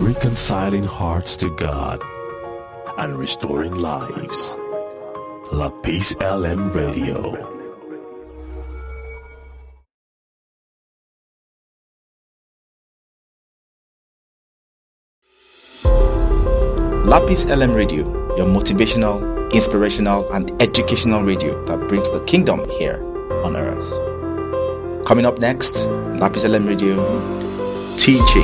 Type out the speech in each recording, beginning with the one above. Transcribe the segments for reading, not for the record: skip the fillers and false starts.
reconciling hearts to God and restoring lives. La Peace LM Radio. Lapis LM Radio, your motivational, inspirational, and educational radio that brings the kingdom here on earth. Coming up next, Lapis LM Radio, teaching.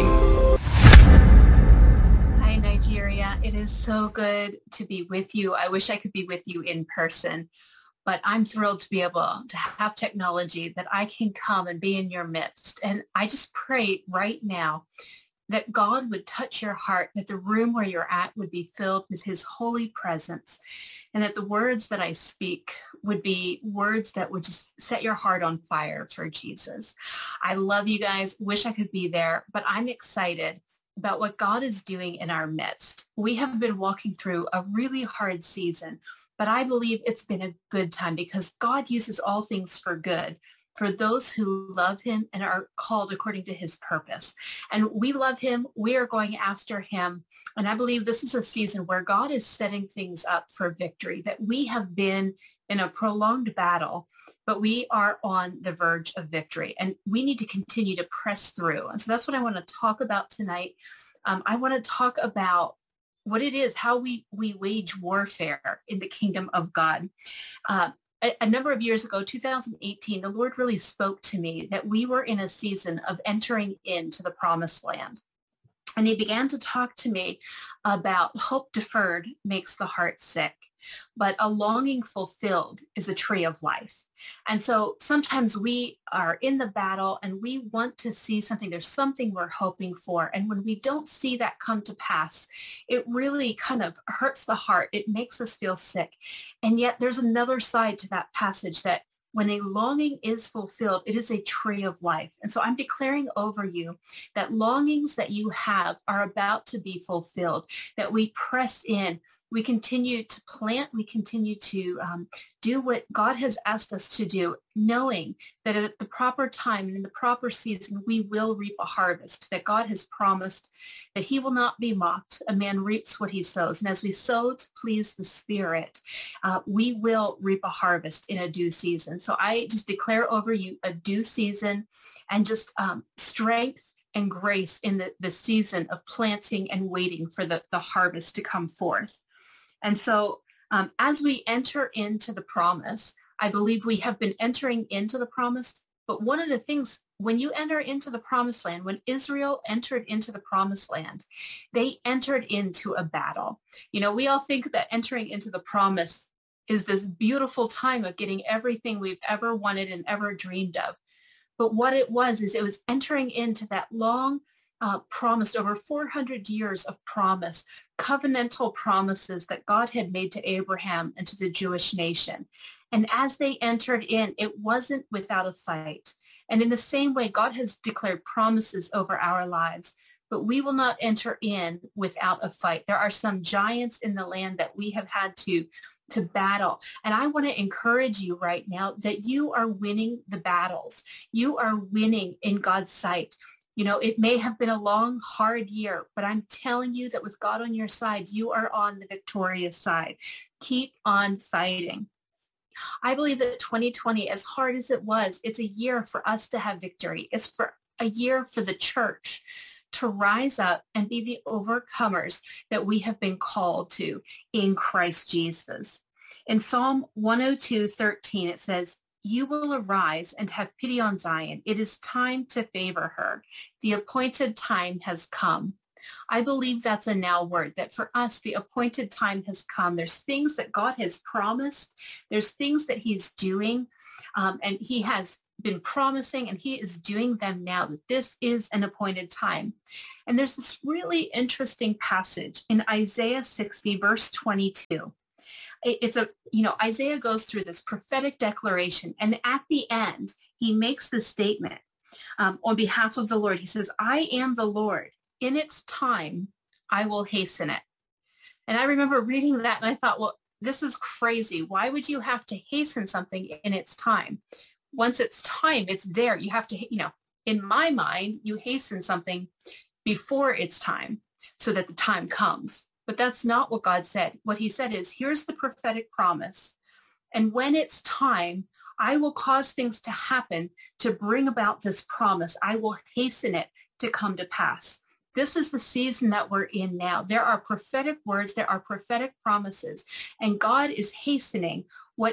Hi, Nigeria. It is so good to be with you. I wish I could be with you in person, but I'm thrilled to be able to have technology that I can come and be in your midst. And I just pray right now that God would touch your heart, that the room where you're at would be filled with his holy presence, and that the words that I speak would be words that would just set your heart on fire for Jesus. I love you guys. Wish I could be there, but I'm excited about what God is doing in our midst. We have been walking through a really hard season, but I believe it's been a good time because God uses all things for good for those who love him and are called according to his purpose. And we love him. We are going after him. And I believe this is a season where God is setting things up for victory, that we have been in a prolonged battle, but we are on the verge of victory. And we need to continue to press through. And so that's what I want to talk about tonight. I want to talk about what it is, how we wage warfare in the kingdom of God. A number of years ago, 2018, the Lord really spoke to me that we were in a season of entering into the promised land. And he began to talk to me about hope deferred makes the heart sick, but a longing fulfilled is a tree of life. And so sometimes we are in the battle and we want to see something. There's something we're hoping for. And when we don't see that come to pass, it really kind of hurts the heart. It makes us feel sick. And yet there's another side to that passage that when a longing is fulfilled, it is a tree of life. And so I'm declaring over you that longings that you have are about to be fulfilled, that we press in, we continue to plant, we continue to do what God has asked us to do, knowing that at the proper time and in the proper season, we will reap a harvest, that God has promised that he will not be mocked. A man reaps what he sows. And as we sow to please the Spirit, we will reap a harvest in a due season. So I just declare over you a due season and just strength and grace in the season of planting and waiting for the harvest to come forth. And so as we enter into the promise, I believe we have been entering into the promise. But one of the things, when you enter into the promised land, when Israel entered into the promised land, they entered into a battle. You know, we all think that entering into the promise is this beautiful time of getting everything we've ever wanted and ever dreamed of. But what it was is it was entering into that long promised over 400 years of promise, covenantal promises that God had made to Abraham and to the Jewish nation. And as they entered in, it wasn't without a fight. And in the same way, God has declared promises over our lives, but we will not enter in without a fight. There are some giants in the land that we have had to battle. And I want to encourage you right now that you are winning the battles. You are winning in God's sight. You know, it may have been a long, hard year, but I'm telling you that with God on your side, you are on the victorious side. Keep on fighting. I believe that 2020, as hard as it was, it's a year for us to have victory. It's for a year for the church to rise up and be the overcomers that we have been called to in Christ Jesus. In Psalm 102:13, it says, "You will arise and have pity on Zion. It is time to favor her. The appointed time has come." I believe that's a now word, that for us, the appointed time has come. There's things that God has promised. There's things that he's doing, and he has been promising, and he is doing them now, that this is an appointed time. And there's this really interesting passage in Isaiah 60, verse 22. Isaiah goes through this prophetic declaration, and at the end, he makes the statement on behalf of the Lord. He says, "I am the Lord. In its time, I will hasten it." And I remember reading that, and I thought, well, this is crazy. Why would you have to hasten something in its time? Once it's time, it's there. You have to, in my mind, you hasten something before it's time. so that the time comes. But that's not what God said. What he said is, here's the prophetic promise. And when it's time, I will cause things to happen to bring about this promise. I will hasten it to come to pass. This is the season that we're in now. There are prophetic words, there are prophetic promises, and God is hastening what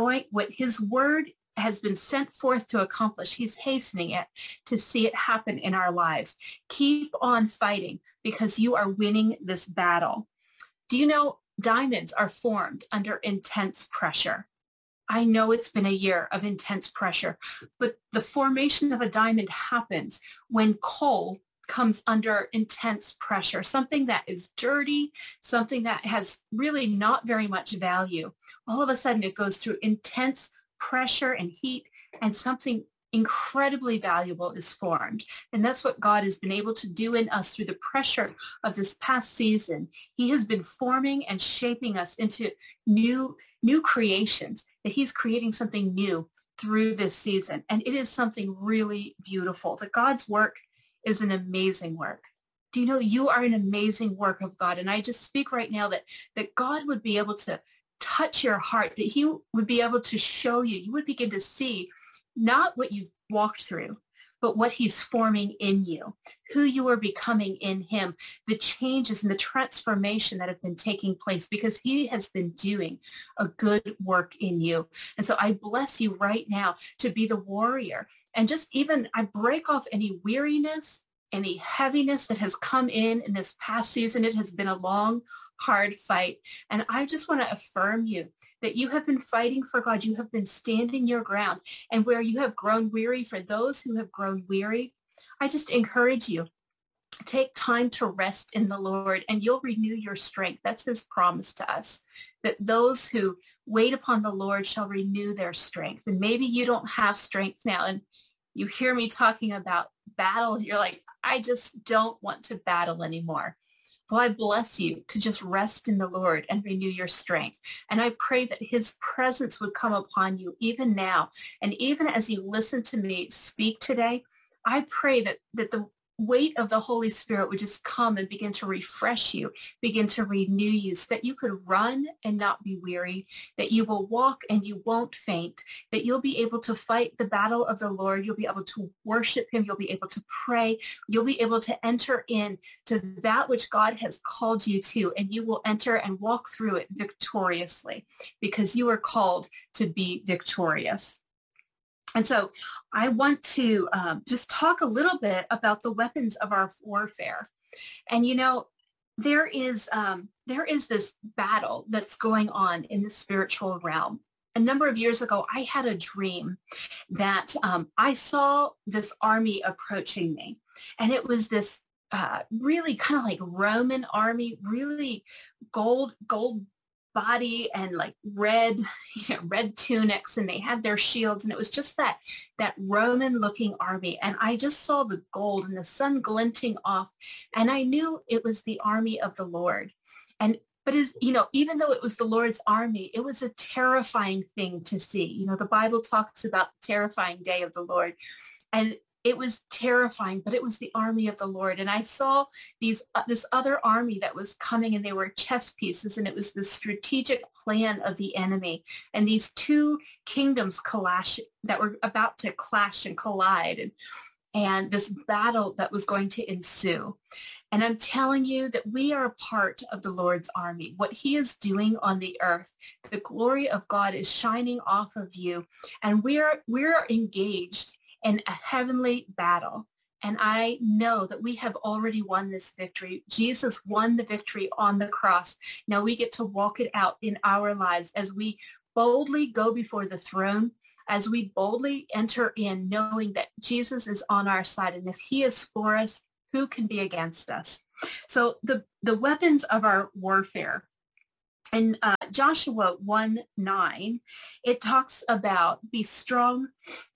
his word has been sent forth to accomplish. He's hastening it to see it happen in our lives. Keep on fighting because you are winning this battle. Do you know diamonds are formed under intense pressure? I know it's been a year of intense pressure, but the formation of a diamond happens when coal comes under intense pressure, something that is dirty, something that has really not very much value. All of a sudden it goes through intense pressure and heat, and something incredibly valuable is formed. And that's what God has been able to do in us through the pressure of this past season. He has been forming and shaping us into new creations, that he's creating something new through this season. And it is something really beautiful. That God's work is an amazing work. Do you know you are an amazing work of God? And I just speak right now that God would be able to touch your heart, that he would be able to show you. You would begin to see not what you've walked through, but what he's forming in you, who you are becoming in him, the changes and the transformation that have been taking place because he has been doing a good work in you. And so I bless you right now to be the warrior. And just even I break off any weariness, any heaviness that has come in this past season. It has been a long, hard fight. And I just want to affirm you that you have been fighting for God. You have been standing your ground. And where you have grown weary, for those who have grown weary, I just encourage you, take time to rest in the Lord and you'll renew your strength. That's his promise to us, that those who wait upon the Lord shall renew their strength. And maybe you don't have strength now and you hear me talking about battle. You're like, I just don't want to battle anymore. Well, I bless you to just rest in the Lord and renew your strength. And I pray that his presence would come upon you even now. And even as you listen to me speak today, I pray that the weight of the Holy Spirit would just come and begin to refresh you, begin to renew you so that you could run and not be weary, that you will walk and you won't faint, that you'll be able to fight the battle of the Lord. You'll be able to worship him. You'll be able to pray. You'll be able to enter in to that which God has called you to, and you will enter and walk through it victoriously because you are called to be victorious. And so I want to just talk a little bit about the weapons of our warfare. And, you know, there is this battle that's going on in the spiritual realm. A number of years ago, I had a dream that I saw this army approaching me. And it was this really kind of like Roman army, really gold body and like red tunics, and they had their shields, and it was just that Roman looking army. And I just saw the gold and the sun glinting off, and I knew it was the army of the Lord. But even though it was the Lord's army, it was a terrifying thing to see. You know, the Bible talks about the terrifying day of the Lord, and it was terrifying, but it was the army of the Lord. And I saw this other army that was coming, and they were chess pieces, and it was the strategic plan of the enemy. And these two kingdoms that were about to clash and collide, and this battle that was going to ensue. And I'm telling you that we are a part of the Lord's army. What he is doing on the earth, the glory of God is shining off of you, and we're engaged in a heavenly battle. And I know that we have already won this victory. Jesus won the victory on the cross. Now we get to walk it out in our lives as we boldly go before the throne, as we boldly enter in, knowing that Jesus is on our side. And if he is for us, who can be against us? So the weapons of our warfare. In Joshua 1:9, it talks about be strong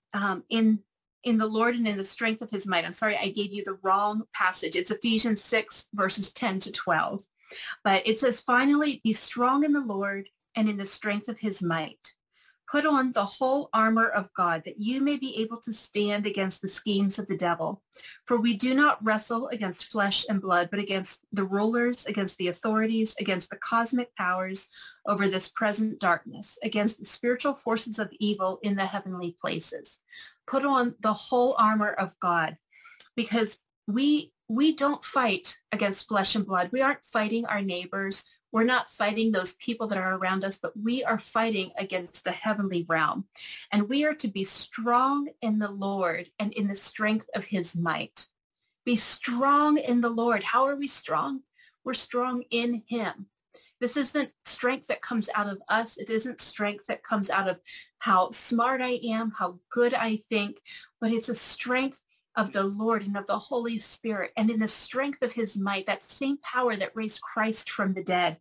in the Lord and in the strength of his might. I'm sorry, I gave you the wrong passage. It's Ephesians 6, verses 10 to 12. But it says, finally, be strong in the Lord and in the strength of his might. Put on the whole armor of God, that you may be able to stand against the schemes of the devil. For we do not wrestle against flesh and blood, but against the rulers, against the authorities, against the cosmic powers over this present darkness, against the spiritual forces of evil in the heavenly places. Put on the whole armor of God, because we don't fight against flesh and blood. We aren't fighting our neighbors. We're not fighting those people that are around us, but we are fighting against the heavenly realm. And we are to be strong in the Lord and in the strength of his might. Be strong in the Lord. How are we strong? We're strong in him. This isn't strength that comes out of us. It isn't strength that comes out of how smart I am, how good I think, but it's a strength of the Lord and of the Holy Spirit, and in the strength of his might, that same power that raised Christ from the dead.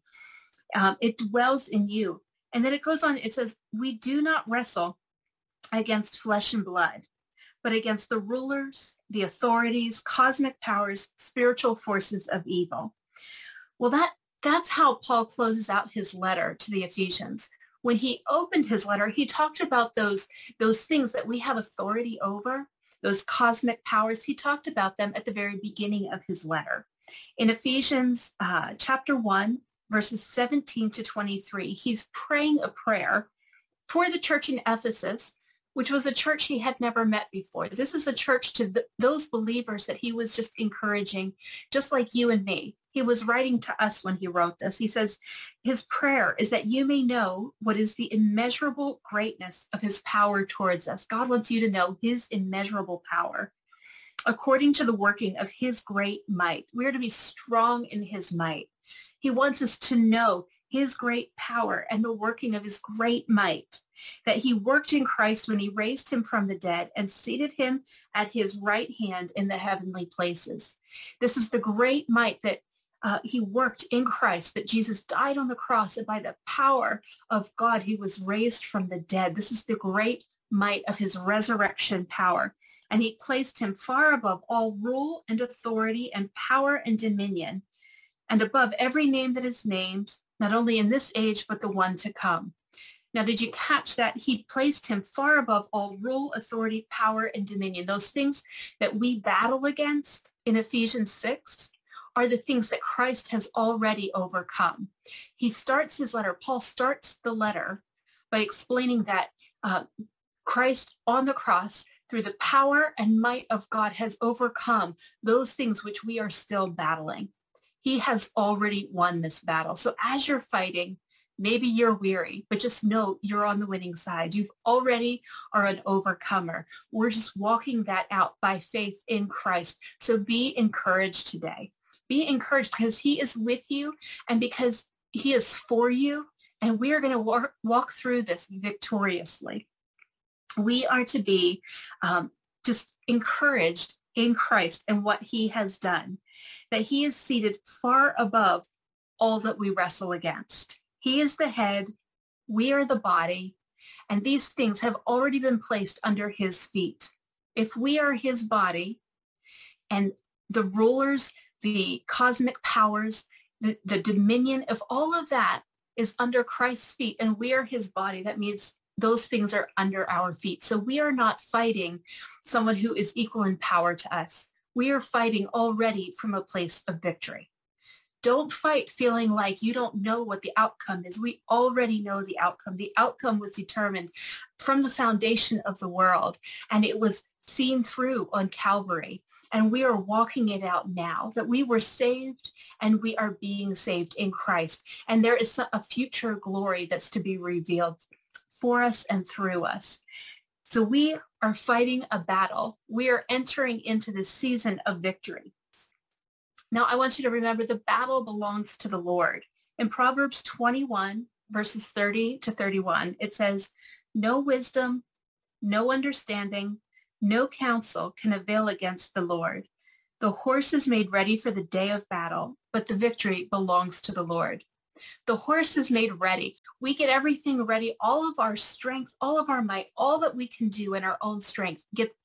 It dwells in you. And then it goes on, it says, we do not wrestle against flesh and blood, but against the rulers, the authorities, cosmic powers, spiritual forces of evil. Well, that's how Paul closes out his letter to the Ephesians. When he opened his letter, he talked about those things that we have authority over, those cosmic powers. He talked about them at the very beginning of his letter. In Ephesians chapter 1, verses 17 to 23, he's praying a prayer for the church in Ephesus, which was a church he had never met before. This is a church to those believers that he was just encouraging, just like you and me. He was writing to us when he wrote this. He says, his prayer is that you may know what is the immeasurable greatness of his power towards us. God wants you to know his immeasurable power, according to the working of his great might. We are to be strong in his might. He wants us to know his great power and the working of his great might, that he worked in Christ when he raised him from the dead and seated him at his right hand in the heavenly places. This is the great might that he worked in Christ, that Jesus died on the cross, and by the power of God, he was raised from the dead. This is the great might of his resurrection power. And he placed him far above all rule and authority and power and dominion, and above every name that is named, not only in this age, but the one to come. Now, did you catch that? He placed him far above all rule, authority, power, and dominion. Those things that we battle against in Ephesians 6 are the things that Christ has already overcome. Paul starts the letter by explaining that Christ on the cross, through the power and might of God, has overcome those things which we are still battling. He has already won this battle. So as you're fighting, maybe you're weary, but just know you're on the winning side. You already are an overcomer. We're just walking that out by faith in Christ. So be encouraged today. Be encouraged because he is with you and because he is for you. And we are going to walk through this victoriously. We are to be just encouraged in Christ and what he has done, that he is seated far above all that we wrestle against. He is the head, we are the body, and these things have already been placed under his feet. If we are his body and the rulers, the cosmic powers, the dominion of all of that is under Christ's feet, and we are his body, that means those things are under our feet. So we are not fighting someone who is equal in power to us. We are fighting already from a place of victory. Don't fight feeling like you don't know what the outcome is. We already know the outcome. The outcome was determined from the foundation of the world, and it was seen through on Calvary. And we are walking it out now, that we were saved and we are being saved in Christ. And there is a future glory that's to be revealed for us and through us. So we are fighting a battle. We are entering into the season of victory. Now, I want you to remember the battle belongs to the Lord. In Proverbs 21, verses 30 to 31, it says, no wisdom, no understanding, no counsel can avail against the Lord. The horse is made ready for the day of battle, but the victory belongs to the Lord. The horse is made ready. We get everything ready, all of our strength, all of our might, all that we can do in our own strength.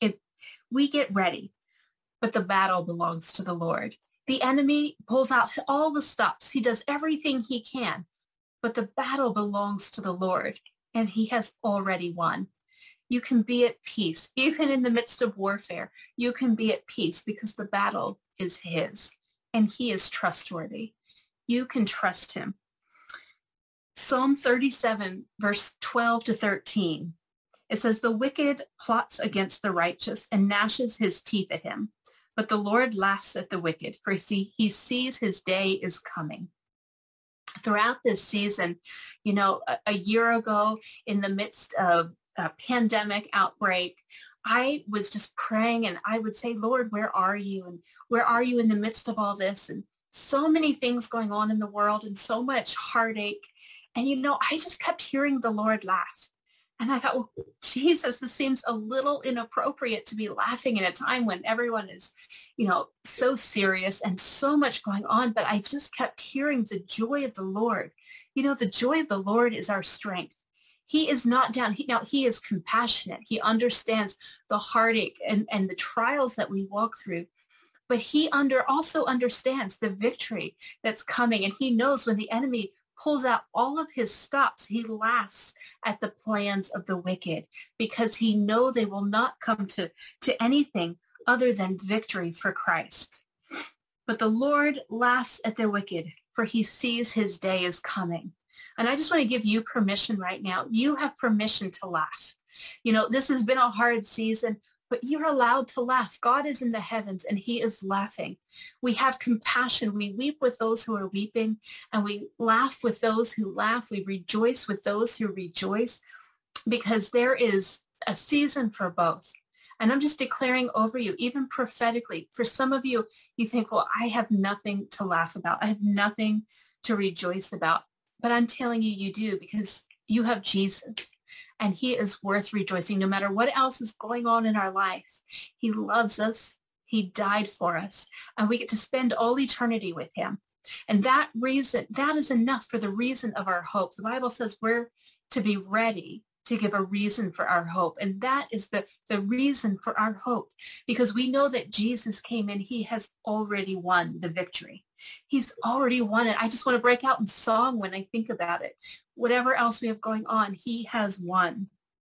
We get ready, but the battle belongs to the Lord. The enemy pulls out all the stops. He does everything he can, but the battle belongs to the Lord. and he has already won. You can be at peace. Even in the midst of warfare, you can be at peace because the battle is his and he is trustworthy. You can trust him. Psalm 37, verse 12 to 13. It says, the wicked plots against the righteous and gnashes his teeth at him. But the Lord laughs at the wicked, for he sees his day is coming. Throughout this season, a year ago, in the midst of a pandemic outbreak, I was just praying and I would say, Lord, where are you? And where are you in the midst of all this? And so many things going on in the world and so much heartache. And, I just kept hearing the Lord laugh. And I thought, well, Jesus, this seems a little inappropriate to be laughing in a time when everyone is, so serious and so much going on. But I just kept hearing the joy of the Lord. The joy of the Lord is our strength. He is not down. He is compassionate. He understands the heartache and the trials that we walk through. But he also understands the victory that's coming. And he knows when the enemy pulls out all of his stops, he laughs at the plans of the wicked because he knows they will not come to anything other than victory for Christ. But the Lord laughs at the wicked, for he sees his day is coming. And I just want to give you permission right now. You have permission to laugh. This has been a hard season, but you're allowed to laugh. God is in the heavens and he is laughing. We have compassion. We weep with those who are weeping and we laugh with those who laugh. We rejoice with those who rejoice because there is a season for both. And I'm just declaring over you, even prophetically, for some of you, you think, well, I have nothing to laugh about. I have nothing to rejoice about. But I'm telling you, you do, because you have Jesus. And he is worth rejoicing no matter what else is going on in our life. He loves us. He died for us. And we get to spend all eternity with him. And that is enough for the reason of our hope. The Bible says we're to be ready to give a reason for our hope. And that is the reason for our hope. Because we know that Jesus came and he has already won the victory. He's already won it. I just want to break out in song when I think about it. Whatever else we have going on, he has won.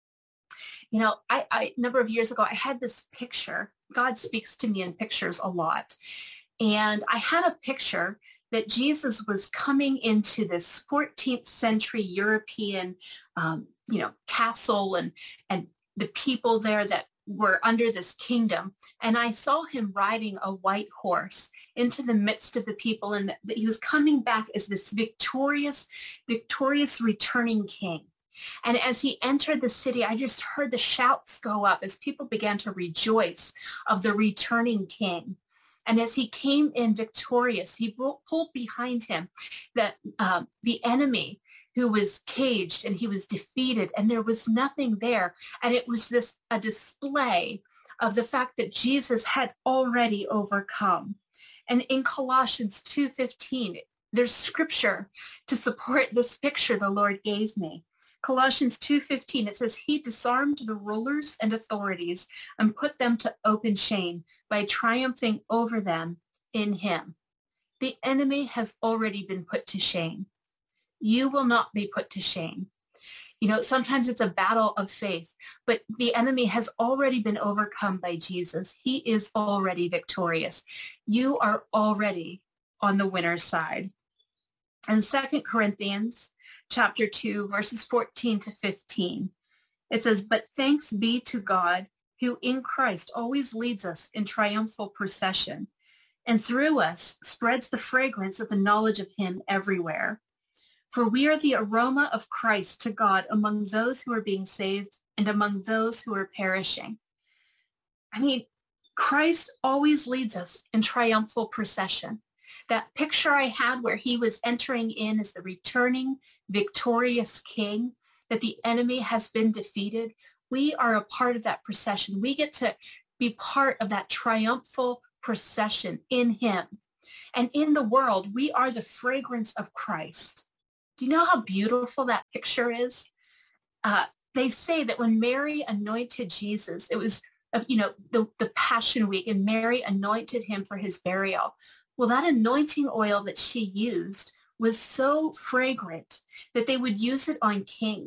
A number of years ago, I had this picture. God speaks to me in pictures a lot. And I had a picture that Jesus was coming into this 14th century European, castle and the people there that were under this kingdom. And I saw him riding a white horse into the midst of the people, and that he was coming back as this victorious returning king. And as he entered the city, I just heard the shouts go up as people began to rejoice of the returning king. And as he came in victorious, he pulled behind him the enemy who was caged and he was defeated and there was nothing there. And it was a display of the fact that Jesus had already overcome. And in Colossians 2:15, there's scripture to support this picture the Lord gave me. Colossians 2:15, it says, he disarmed the rulers and authorities and put them to open shame by triumphing over them in him. The enemy has already been put to shame. You will not be put to shame. Sometimes it's a battle of faith, but the enemy has already been overcome by Jesus. He is already victorious. You are already on the winner's side. And 2 Corinthians chapter 2, verses 14 to 15, it says, but thanks be to God who in Christ always leads us in triumphal procession and through us spreads the fragrance of the knowledge of him everywhere. For we are the aroma of Christ to God among those who are being saved and among those who are perishing. Christ always leads us in triumphal procession. That picture I had where he was entering in as the returning victorious king, that the enemy has been defeated. We are a part of that procession. We get to be part of that triumphal procession in him. And in the world, we are the fragrance of Christ. Do you know how beautiful that picture is? They say that when Mary anointed Jesus, it was, the Passion Week, and Mary anointed him for his burial. Well, that anointing oil that she used was so fragrant that they would use it on kings.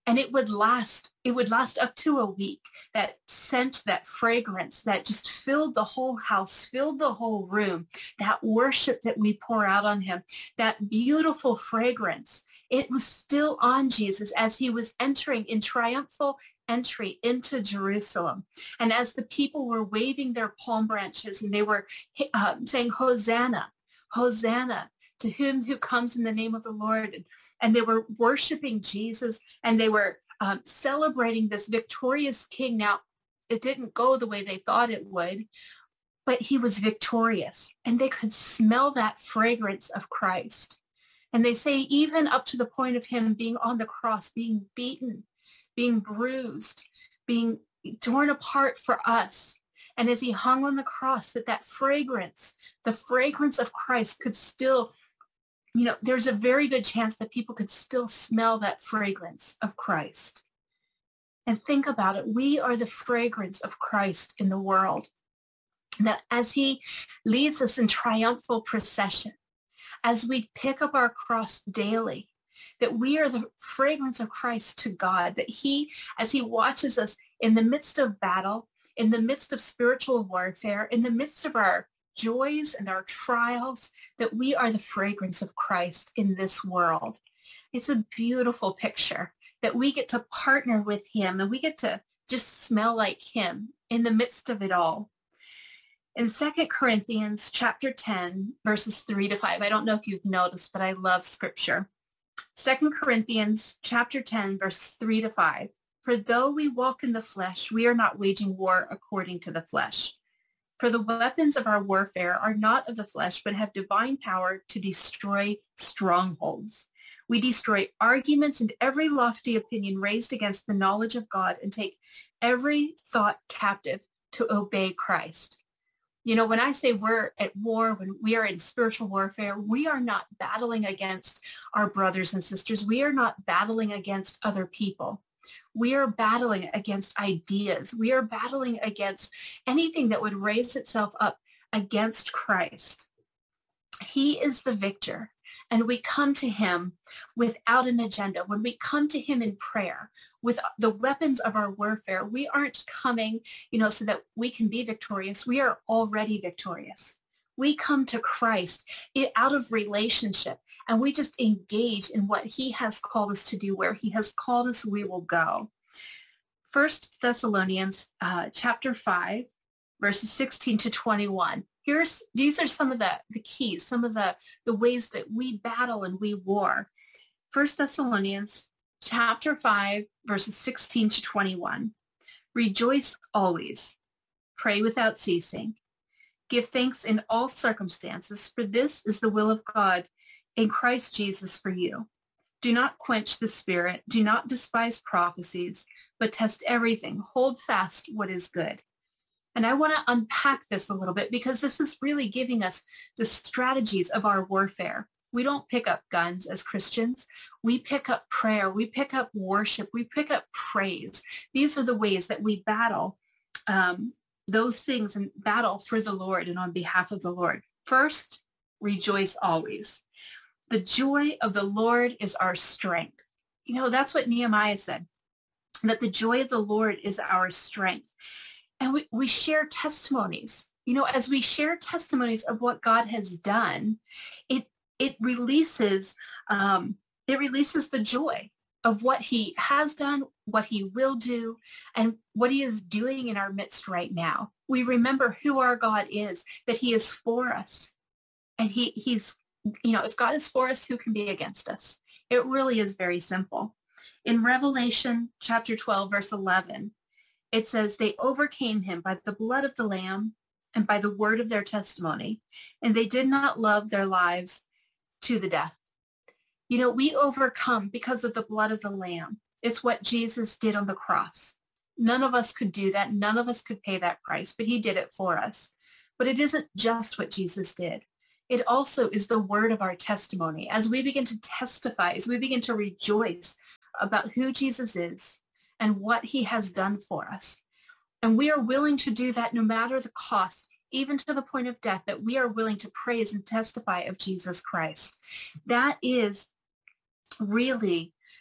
And it would last up to a week. That scent, that fragrance that just filled the whole house, filled the whole room, that worship that we pour out on him, that beautiful fragrance, it was still on Jesus as he was entering in triumphal entry into Jerusalem. And as the people were waving their palm branches and they were saying, Hosanna, Hosanna, to him who comes in the name of the Lord. And they were worshiping Jesus, and they were celebrating this victorious king. Now, it didn't go the way they thought it would, but he was victorious, and they could smell that fragrance of Christ. And they say even up to the point of him being on the cross, being beaten, being bruised, being torn apart for us. And as he hung on the cross, that fragrance, the fragrance of Christ could still, there's a very good chance that people could still smell that fragrance of Christ. And think about it. We are the fragrance of Christ in the world. That as he leads us in triumphal procession, as we pick up our cross daily, that we are the fragrance of Christ to God, that he, as he watches us in the midst of battle, in the midst of spiritual warfare, in the midst of our joys and our trials, that we are the fragrance of Christ in this world. It's a beautiful picture that we get to partner with him and we get to just smell like him in the midst of it all. In 2 Corinthians chapter 10, verses 3-5, I don't know if you've noticed, but I love scripture. 2 Corinthians chapter 10, verses 3-5. For though we walk in the flesh, we are not waging war according to the flesh. For the weapons of our warfare are not of the flesh, but have divine power to destroy strongholds. We destroy arguments and every lofty opinion raised against the knowledge of God and take every thought captive to obey Christ. When I say we're at war, when we are in spiritual warfare, we are not battling against our brothers and sisters. We are not battling against other people. We are battling against ideas. We are battling against anything that would raise itself up against Christ. He is the victor, and we come to him without an agenda. When we come to him in prayer with the weapons of our warfare, we aren't coming, so that we can be victorious. We are already victorious. We come to Christ out of relationship, and we just engage in what he has called us to do. Where he has called us, we will go. 1 Thessalonians chapter 5, verses 16-21. These are some of the keys, some of the ways that we battle and we war. 1 Thessalonians chapter 5, verses 16-21. Rejoice always. Pray without ceasing. Give thanks in all circumstances, for this is the will of God in Christ Jesus for you. Do not quench the spirit. Do not despise prophecies, but test everything. Hold fast what is good. And I want to unpack this a little bit, because this is really giving us the strategies of our warfare. We don't pick up guns as Christians. We pick up prayer. We pick up worship. We pick up praise. These are the ways that we battle those things and battle for the Lord and on behalf of the Lord. First, rejoice always. The joy of the Lord is our strength. That's what Nehemiah said, that the joy of the Lord is our strength. And we share testimonies. As we share testimonies of what God has done, it releases the joy of what he has done, what he will do, and what he is doing in our midst right now. We remember who our God is, that he is for us. And he's, if God is for us, who can be against us? It really is very simple. In Revelation chapter 12, verse 11, it says, they overcame him by the blood of the Lamb and by the word of their testimony, and they did not love their lives to the death. We overcome because of the blood of the Lamb. It's what Jesus did on the cross. None of us could do that. None of us could pay that price, but he did it for us. But it isn't just what Jesus did. It also is the word of our testimony. As we begin to testify, as we begin to rejoice about who Jesus is and what he has done for us. And we are willing to do that no matter the cost, even to the point of death, that we are willing to praise and testify of Jesus Christ. That is really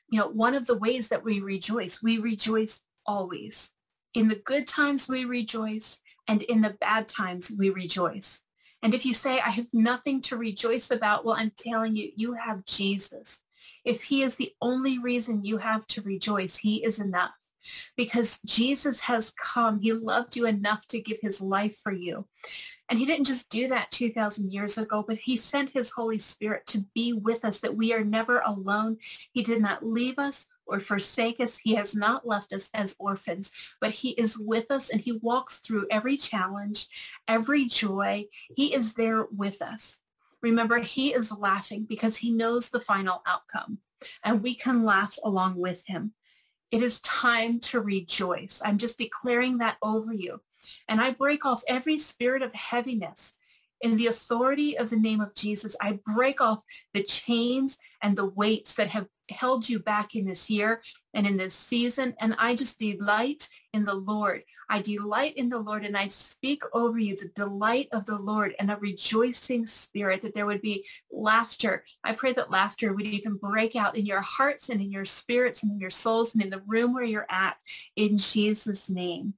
one of the ways that we rejoice always. In the good times we rejoice, and in the bad times we rejoice. And if you say, I have nothing to rejoice about, well, I'm telling you, you have Jesus. If he is the only reason you have to rejoice, he is enough. Because Jesus has come. He loved you enough to give his life for you. And he didn't just do that 2,000 years ago, but he sent his Holy Spirit to be with us, that we are never alone. He did not leave us or forsake us. He has not left us as orphans, but he is with us, and he walks through every challenge, every joy. He is there with us. Remember, he is laughing because he knows the final outcome, and we can laugh along with him. It is time to rejoice. I'm just declaring that over you. And I break off every spirit of heaviness. In the authority of the name of Jesus, I break off the chains and the weights that have held you back in this year and in this season. And I just delight in the Lord. I delight in the Lord, and I speak over you the delight of the Lord and a rejoicing spirit, that there would be laughter. I pray that laughter would even break out in your hearts and in your spirits and in your souls and in the room where you're at, in Jesus' name.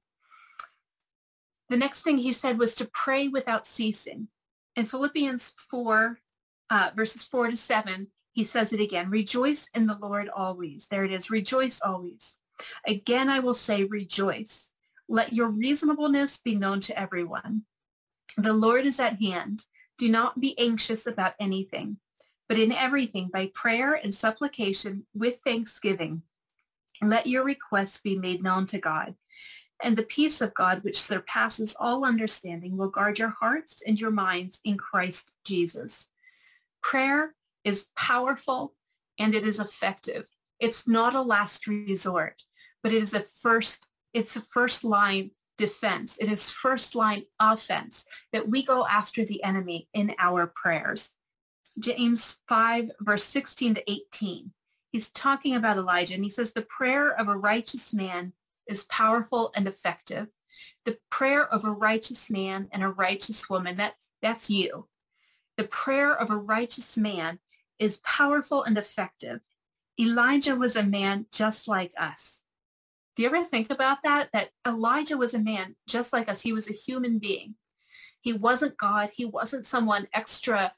The next thing he said was to pray without ceasing. In Philippians 4, verses 4 to 7, he says it again, rejoice in the Lord always. There it is, rejoice always. Again, I will say rejoice. Let your reasonableness be known to everyone. The Lord is at hand. Do not be anxious about anything, but in everything by prayer and supplication with thanksgiving, let your requests be made known to God. And the peace of God, which surpasses all understanding, will guard your hearts and your minds in Christ Jesus. Prayer is powerful and it is effective. It's not a last resort, but it is it's a first line defense. It is first line offense, that we go after the enemy in our prayers. James 5, verse 16 to 18. He's talking about Elijah, and he says, the prayer of a righteous man is powerful and effective. The prayer of a righteous man and a righteous woman, that's you. The prayer of a righteous man is powerful and effective. Elijah was a man just like us. Do you ever think about that? That Elijah was a man just like us. He was a human being. He wasn't God. He wasn't someone extra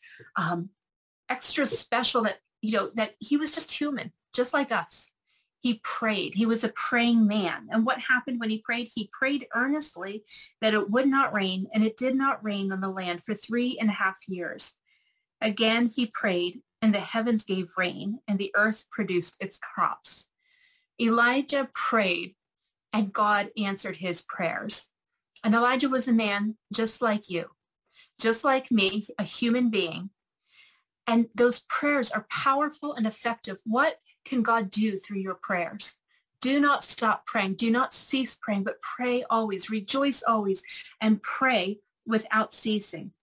special, that he was just human, just like us. He prayed. He was a praying man. And what happened when he prayed? He prayed earnestly that it would not rain, and it did not rain on the land for 3.5 years. Again, he prayed, and the heavens gave rain, and the earth produced its crops. Elijah prayed, and God answered his prayers. And Elijah was a man just like you, just like me, a human being. And those prayers are powerful and effective. What can God do through your prayers? Do not stop praying. Do not cease praying, but pray always, rejoice always, and pray without ceasing.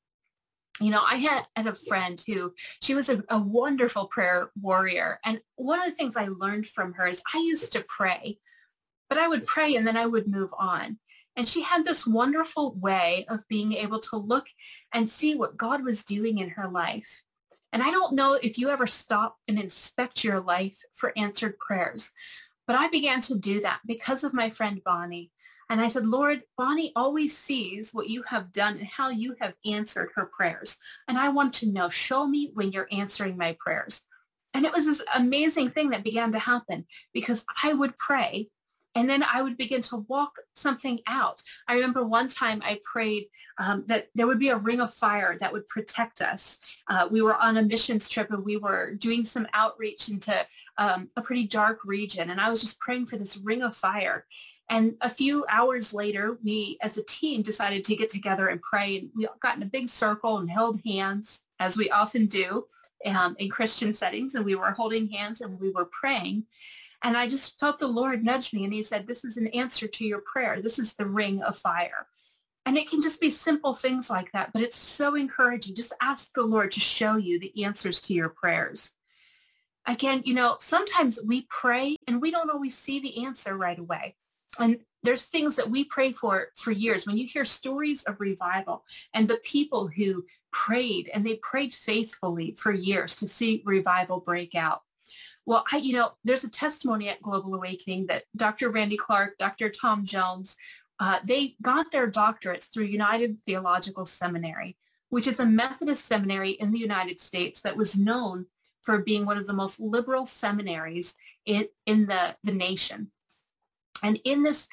I had a friend who, she was a wonderful prayer warrior. And one of the things I learned from her is I used to pray, but I would pray and then I would move on. And she had this wonderful way of being able to look and see what God was doing in her life. And I don't know if you ever stop and inspect your life for answered prayers, but I began to do that because of my friend Bonnie. And I said, Lord, Bonnie always sees what you have done and how you have answered her prayers. And I want to know, show me when you're answering my prayers. And it was this amazing thing that began to happen, because I would pray and then I would begin to walk something out. I remember one time I prayed that there would be a ring of fire that would protect us. We were on a missions trip and we were doing some outreach into a pretty dark region. And I was just praying for this ring of fire. And a few hours later, we as a team decided to get together and pray. And we got in a big circle and held hands, as we often do in Christian settings. And we were holding hands and we were praying. And I just felt the Lord nudge me, and he said, this is an answer to your prayer. This is the ring of fire. And it can just be simple things like that, but it's so encouraging. Just ask the Lord to show you the answers to your prayers. Again, sometimes we pray and we don't always see the answer right away. And there's things that we pray for years. When you hear stories of revival and the people who prayed, and they prayed faithfully for years to see revival break out. Well, there's a testimony at Global Awakening that Dr. Randy Clark, Dr. Tom Jones, they got their doctorates through United Theological Seminary, which is a Methodist seminary in the United States that was known for being one of the most liberal seminaries in the nation. And in this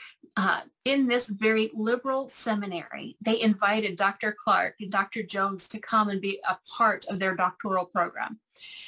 very liberal seminary, they invited Dr. Clark and Dr. Jones to come and be a part of their doctoral program.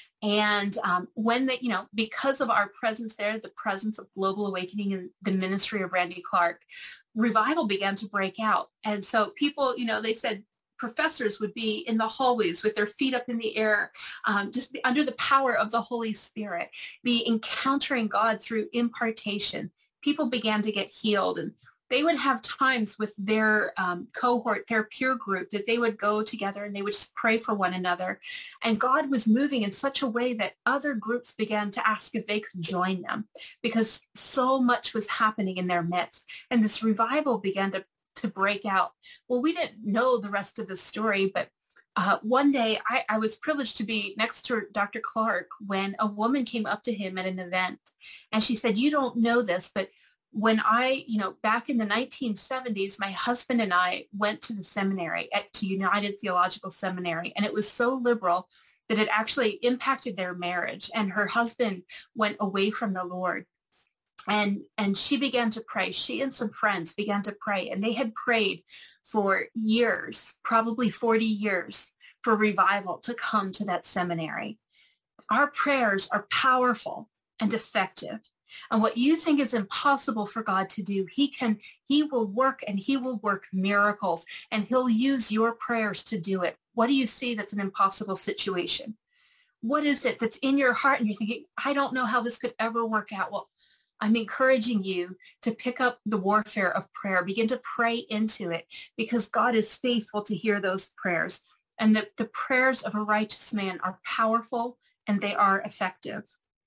And when they, because of our presence there, the presence of Global Awakening and the ministry of Randy Clark, revival began to break out. And so people, they said professors would be in the hallways with their feet up in the air, just under the power of the Holy Spirit, be encountering God through impartation. People began to get healed, and they would have times with their cohort, their peer group, that they would go together and they would just pray for one another. And God was moving in such a way that other groups began to ask if they could join them, because so much was happening in their midst. And this revival began to break out. Well, we didn't know the rest of the story, but one day I was privileged to be next to Dr. Clark when a woman came up to him at an event, and she said, "You don't know this, but when back in the 1970s, my husband and I went to the seminary, to United Theological Seminary, and it was so liberal that it actually impacted their marriage, and her husband went away from the Lord." And she began to pray. She and some friends began to pray, and they had prayed for years, probably 40 years, for revival to come to that seminary. Our prayers are powerful and effective. And what you think is impossible for God to do, he will work, and he will work miracles, and he'll use your prayers to do it. What do you see that's an impossible situation? What is it that's in your heart and you're thinking, I don't know how this could ever work out? Well, I'm encouraging you to pick up the warfare of prayer, begin to pray into it, because God is faithful to hear those prayers. And the prayers of a righteous man are powerful and they are effective.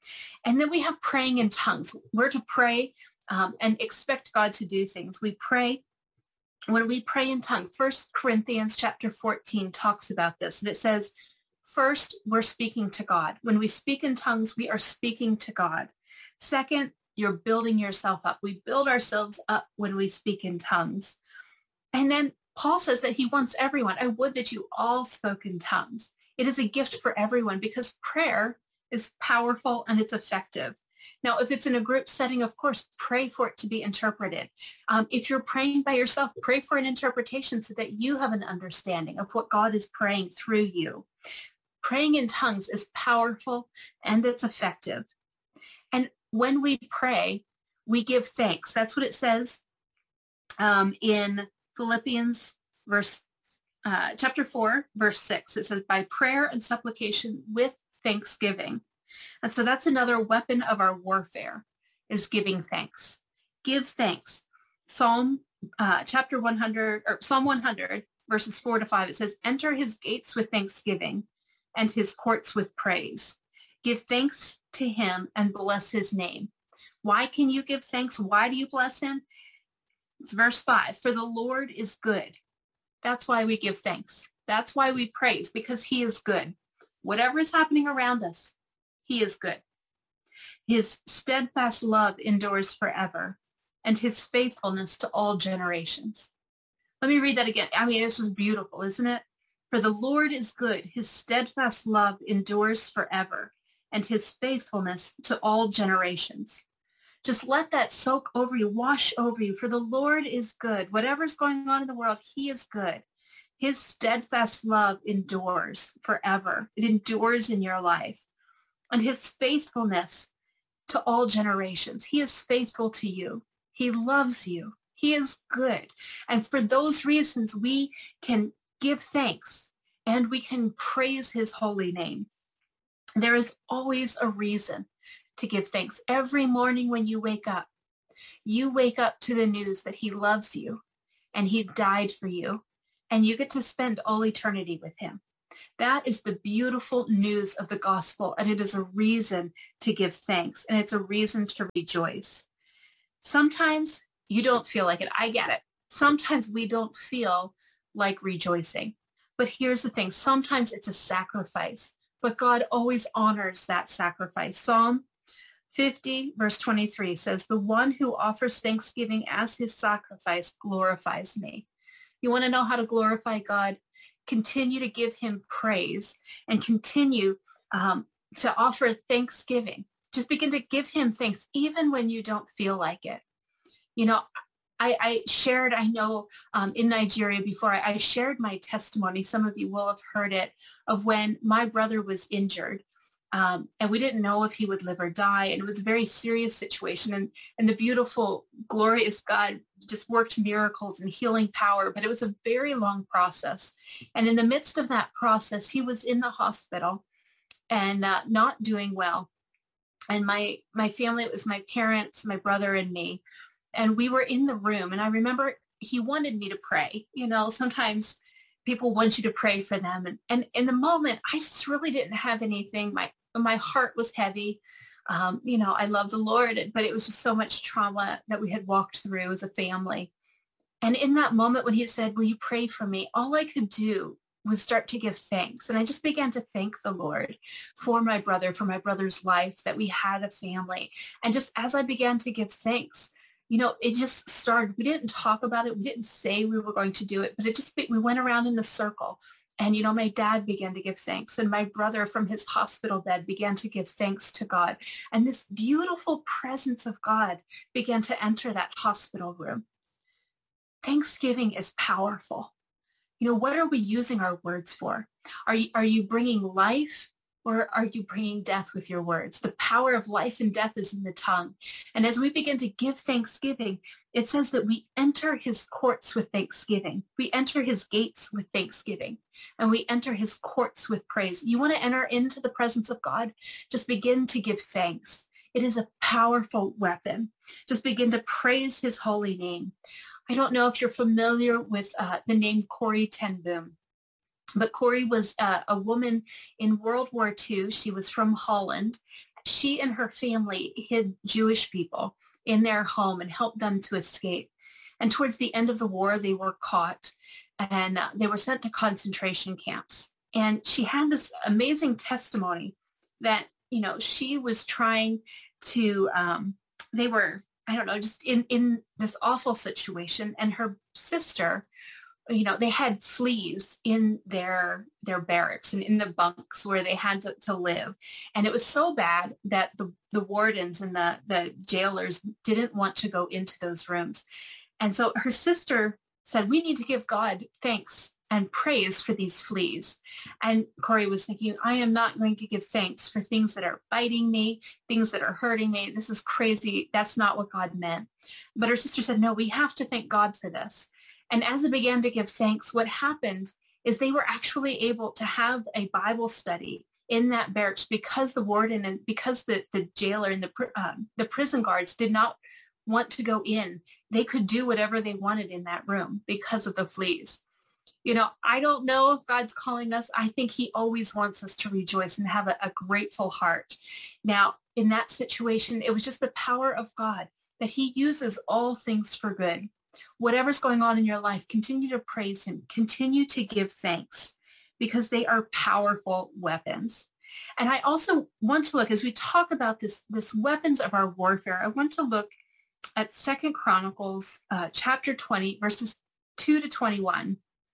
And then we have praying in tongues. We're to pray and expect God to do things. We pray. When we pray in tongues, 1 Corinthians chapter 14 talks about this. And it says, first, we're speaking to God. When we speak in tongues, we are speaking to God. Second, you're building yourself up. We build ourselves up when we speak in tongues. And then Paul says that he wants everyone. I would that you all spoke in tongues. It is a gift for everyone, because prayer is powerful and it's effective. Now, if it's in a group setting, of course, pray for it to be interpreted. If you're praying by yourself, pray for an interpretation so that you have an understanding of what God is praying through you. Praying in tongues is powerful and it's effective. And when we pray, we give thanks. That's what it says in Philippians chapter 4, verse 6. It says, by prayer and supplication with thanksgiving. And so that's another weapon of our warfare, is giving thanks. Give thanks. Psalm 100, verses 4-5, it says, enter his gates with thanksgiving and his courts with praise. Give thanks to him and bless his name. Why can you give thanks? Why do you bless him? It's verse 5. For the Lord is good. That's why we give thanks. That's why we praise, because he is good. Whatever is happening around us, he is good. His steadfast love endures forever, and his faithfulness to all generations. Let me read that again. I mean, this is beautiful, isn't it? For the Lord is good. His steadfast love endures forever, and his faithfulness to all generations. Just let that soak over you, wash over you. For the Lord is good. Whatever's going on in the world, he is good. His steadfast love endures forever. It endures in your life. And his faithfulness to all generations. He is faithful to you. He loves you. He is good. And for those reasons, we can give thanks and we can praise his holy name. There is always a reason to give thanks. Every morning when you wake up to the news that he loves you and he died for you, and you get to spend all eternity with him. That is the beautiful news of the gospel, and it is a reason to give thanks, and it's a reason to rejoice. Sometimes you don't feel like it. I get it. Sometimes we don't feel like rejoicing. But here's the thing. Sometimes it's a sacrifice, but God always honors that sacrifice. Psalm 50, verse 23 says, the one who offers thanksgiving as his sacrifice glorifies me. You want to know how to glorify God? Continue to give him praise and continue to offer thanksgiving. Just begin to give him thanks, even when you don't feel like it. You know, I shared, I know in Nigeria before, I shared my testimony. Some of you will have heard it, of when my brother was injured. And we didn't know if he would live or die. And it was a very serious situation. And the beautiful, glorious God just worked miracles and healing power. But it was a very long process. And in the midst of that process, he was in the hospital and not doing well. And my family, it was my parents, my brother, and me. And we were in the room. And I remember he wanted me to pray. You know, sometimes people want you to pray for them. And in the moment, I just really didn't have anything. My heart was heavy. You know, I love the Lord, but it was just so much trauma that we had walked through as a family. And in that moment when he said, will you pray for me? All I could do was start to give thanks. And I just began to thank the Lord for my brother's life, that we had a family. And just as I began to give thanks, you know, it just started. We didn't talk about it. We didn't say we were going to do it, but we went around in a circle. And, you know, my dad began to give thanks, and my brother from his hospital bed began to give thanks to God. And this beautiful presence of God began to enter that hospital room. Thanksgiving is powerful. You know, what are we using our words for? Are you bringing life, or are you bringing death with your words? The power of life and death is in the tongue. And as we begin to give thanksgiving, it says that we enter his courts with thanksgiving. We enter his gates with thanksgiving, and we enter his courts with praise. You want to enter into the presence of God? Just begin to give thanks. It is a powerful weapon. Just begin to praise his holy name. I don't know if you're familiar with the name Corrie ten Boom. But Corrie was a woman in World War II. She was from Holland. She and her family hid Jewish people in their home and helped them to escape. And towards the end of the war, they were caught and they were sent to concentration camps. And she had this amazing testimony that, you know, she was trying to, they were, I don't know, just in this awful situation. And her sister, you know, they had fleas in their barracks and in the bunks where they had to live. And it was so bad that the wardens and the jailers didn't want to go into those rooms. And so her sister said, we need to give God thanks and praise for these fleas. And Corrie was thinking, I am not going to give thanks for things that are biting me, things that are hurting me. This is crazy. That's not what God meant. But her sister said, no, we have to thank God for this. And as they began to give thanks, what happened is they were actually able to have a Bible study in that barracks because the warden and because the jailer and the prison guards did not want to go in. They could do whatever they wanted in that room because of the fleas. You know, I don't know if God's calling us. I think he always wants us to rejoice and have a grateful heart. Now, in that situation, it was just the power of God that he uses all things for good. Whatever's going on in your life, continue to praise him. Continue to give thanks because they are powerful weapons. And I also want to look, as we talk about this weapons of our warfare, I want to look at 2 Chronicles chapter 20, verses 2 to 21.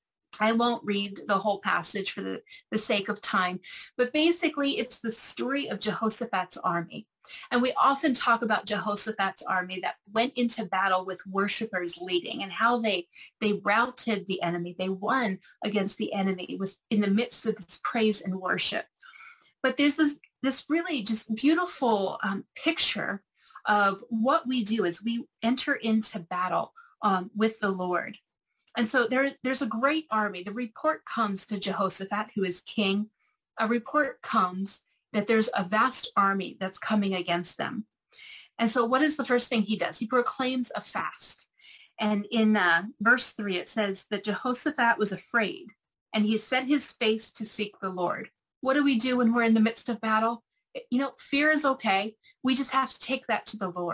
I won't read the whole passage for the sake of time, but basically it's the story of Jehoshaphat's army. And we often talk about Jehoshaphat's army that went into battle with worshipers leading and how they routed the enemy. They won against the enemy in the midst of this praise and worship. But there's this really just beautiful picture of what we do as we enter into battle with the Lord. And so there's a great army. The report comes to Jehoshaphat, who is king. A report comes that there's a vast army that's coming against them. And so what is the first thing he does? He proclaims a fast. And in verse 3, it says that Jehoshaphat was afraid, and he set his face to seek the Lord. What do we do when we're in the midst of battle? You know, fear is okay. We just have to take that to the Lord.